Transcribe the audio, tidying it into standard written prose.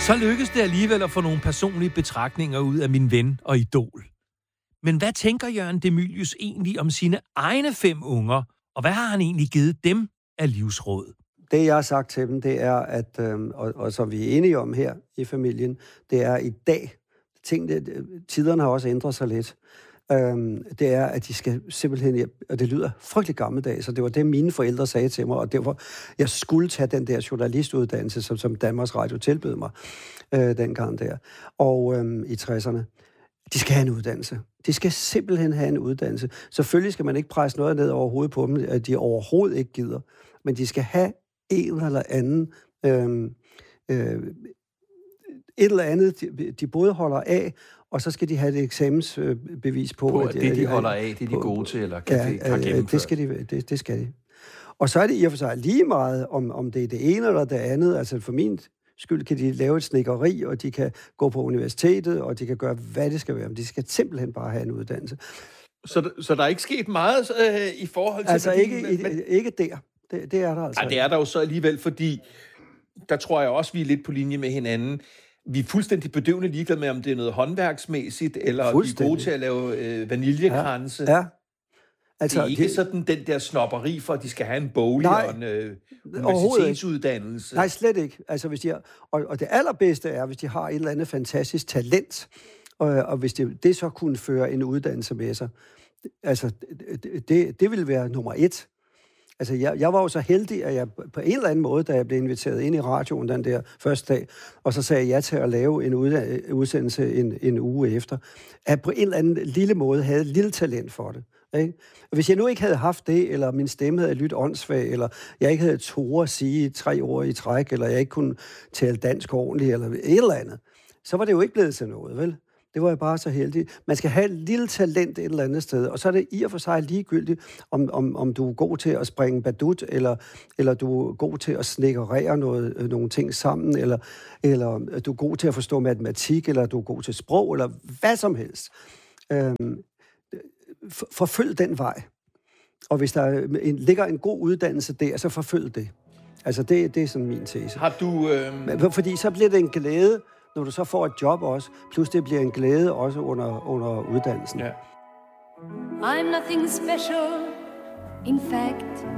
Så lykkedes det alligevel at få nogle personlige betragtninger ud af min ven og idol. Men hvad tænker Jørgen de Mylius egentlig om sine egne 5 unger, og hvad har han egentlig givet dem af livsråd? Det, jeg har sagt til dem, det er, at, og som vi er enige om her i familien, det er i dag, tiderne har også ændret sig lidt, det er, at de skal simpelthen, og det lyder frygtelig gammeldags, så det var det, mine forældre sagde til mig, og derfor jeg skulle tage den der journalistuddannelse, som Danmarks Radio tilbød mig dengang der, og i 60'erne. De skal have en uddannelse. De skal simpelthen have en uddannelse. Selvfølgelig skal man ikke presse noget ned over hovedet på dem, at de overhovedet ikke gider, men de skal have en eller anden, et eller andet, de både holder af, og så skal de have et eksamensbevis på at det, de holder af, det er de gode til, eller har gennemført. Det skal de. Og så er det i og for sig lige meget, om det er det ene eller det andet. Altså for min skyld kan de lave et snikkeri, og de kan gå på universitetet, og de kan gøre, hvad det skal være. Men de skal simpelthen bare have en uddannelse. Så der er ikke sket meget i forhold til... Altså ikke der. Det er der altså. Ja, det er der jo så alligevel, fordi der tror jeg også, vi er lidt på linje med hinanden. Vi er fuldstændig bedøvende ligeglade med, om det er noget håndværksmæssigt, eller vi er gode til at lave vaniljekranse. Ja. Altså, det er ikke sådan den der snobberi for, at de skal have en boglig og en universitetsuddannelse. Nej, slet ikke. Altså, hvis de og det allerbedste er, hvis de har et eller andet fantastisk talent, og hvis det så kunne føre en uddannelse med sig. Altså, det ville være nummer 1. Altså, jeg var jo så heldig, at jeg på en eller anden måde, da jeg blev inviteret ind i radioen den der første dag, og så sagde jeg ja til at lave en udsendelse en uge efter, at på en eller anden lille måde havde et lille talent for det. Ikke? Hvis jeg nu ikke havde haft det, eller min stemme havde lyttet åndssvag, eller jeg ikke havde tåret at sige 3 ord i træk, eller jeg ikke kunne tale dansk ordentligt, eller et eller andet, så var det jo ikke blevet til noget, vel? Det var jeg bare så heldig. Man skal have et lille talent et eller andet sted, og så er det i og for sig ligegyldigt, om du er god til at springe badut, eller du er god til at snikkerere nogle ting sammen, eller du er god til at forstå matematik, eller du er god til sprog, eller hvad som helst. Forfølg den vej. Og hvis der ligger en god uddannelse der, så forfølg det. Altså, det er sådan min tese. Har du... Fordi så bliver det en glæde, når du så får et job også, plus det bliver en glæde også under uddannelsen. Ja. I'm nothing special. In fact,